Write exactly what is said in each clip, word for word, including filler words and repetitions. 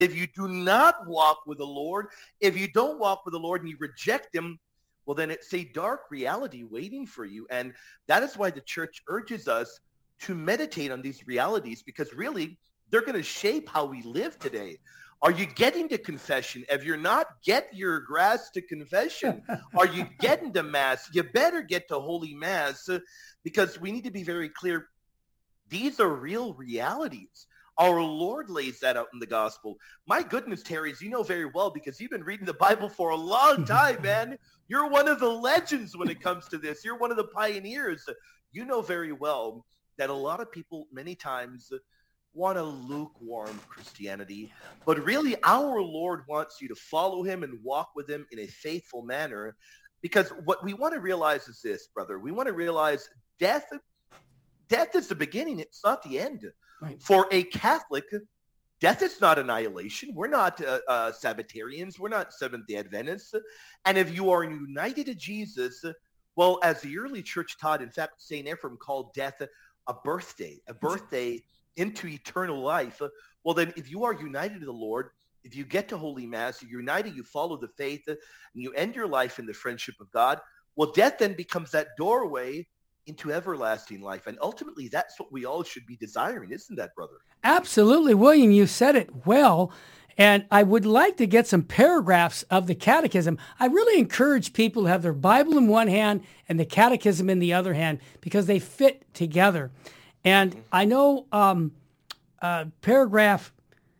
If you do not walk with the Lord, if you don't walk with the Lord and you reject him, well, then it's a dark reality waiting for you. And that is why the church urges us to meditate on these realities, because really they're going to shape how we live today. Are you getting to confession? If you're not, get your grass to confession. Are you getting to Mass? You better get to Holy Mass, uh, because we need to be very clear. These are real realities. Our Lord lays that out in the gospel. My goodness, Terry, as you know very well, because you've been reading the Bible for a long time, man. You're one of the legends when it comes to this. You're one of the pioneers. You know very well that a lot of people many times want a lukewarm Christianity, but really our Lord wants you to follow him and walk with him in a faithful manner, because what we want to realize is this, brother. We want to realize death, death is the beginning. It's not the end. Right. For a Catholic, death is not annihilation. We're not uh, uh, Sabbatarians. We're not Seventh-day Adventists. And if you are united to Jesus, well, as the early church taught, in fact, Saint Ephrem called death a birthday, a birthday into eternal life. Well, then if you are united to the Lord, if you get to Holy Mass, you're united, you follow the faith, and you end your life in the friendship of God, well, death then becomes that doorway into everlasting life. And ultimately, that's what we all should be desiring, isn't that, brother? Absolutely, William. You said it well. And I would like to get some paragraphs of the Catechism. I really encourage people to have their Bible in one hand and the Catechism in the other hand, because they fit together. And mm-hmm. I know um, uh, paragraph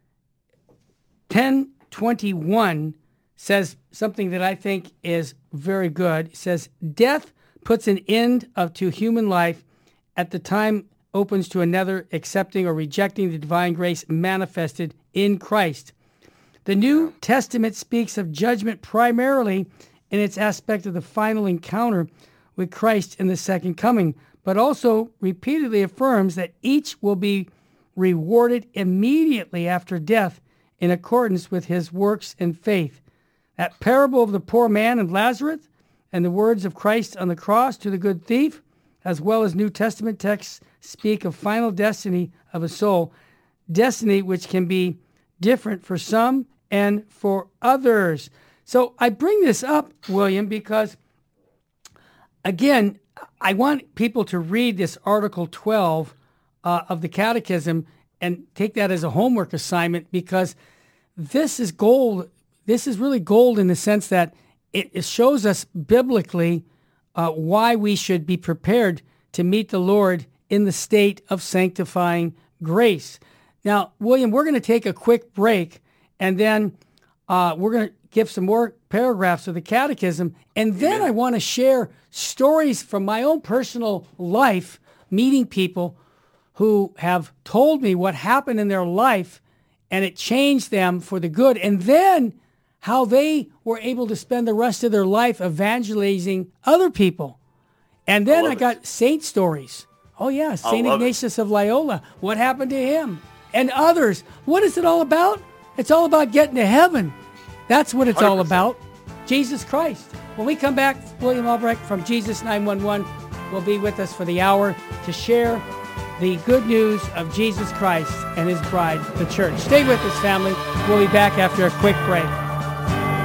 ten twenty-one says something that I think is very good. It says, death puts an end of to human life at the time opens to another, accepting or rejecting the divine grace manifested in Christ. The New Testament speaks of judgment primarily in its aspect of the final encounter with Christ in the second coming, but also repeatedly affirms that each will be rewarded immediately after death in accordance with his works and faith. That parable of the poor man and Lazarus, and the words of Christ on the cross to the good thief, as well as New Testament texts, speak of final destiny of a soul, destiny which can be different for some and for others. So I bring this up, William, because, again, I want people to read this Article twelve uh, of the Catechism and take that as a homework assignment, because this is gold. This is really gold in the sense that it shows us biblically uh, why we should be prepared to meet the Lord in the state of sanctifying grace. Now, William, we're going to take a quick break, and then uh, we're going to give some more paragraphs of the Catechism, and then Amen. I want to share stories from my own personal life, meeting people who have told me what happened in their life, and it changed them for the good, and then how they were able to spend the rest of their life evangelizing other people. And then I, I got it. saint stories. Oh, yeah, Saint Ignatius it. of Loyola. What happened to him? And others. What is it all about? It's all about getting to heaven. That's what it's one hundred percent all about. Jesus Christ. When we come back, William Albrecht from Jesus nine one one will be with us for the hour to share the good news of Jesus Christ and his bride, the church. Stay with us, family. We'll be back after a quick break.